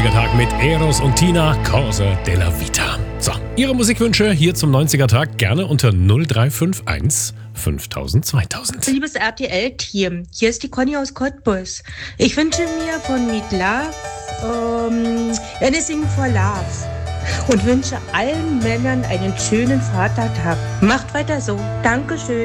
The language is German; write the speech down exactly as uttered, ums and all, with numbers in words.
neunziger-Tag mit Eros und Tina, Corsa della Vita. So, Ihre Musikwünsche hier zum neunziger-Tag gerne unter null drei fünf eins fünftausend zweitausend. Liebes R T L-Team, hier ist die Conny aus Cottbus. Ich wünsche mir von Meet Love ähm, Anything for Love und wünsche allen Männern einen schönen Vatertag. Macht weiter so. Dankeschön.